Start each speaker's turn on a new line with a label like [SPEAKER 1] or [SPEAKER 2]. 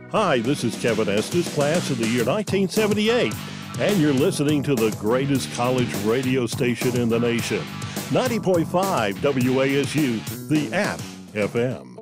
[SPEAKER 1] Hi, this is Kevin Estes, class of the year 1978, and you're listening to the greatest college radio station in the nation, 90.5 WASU, the App FM.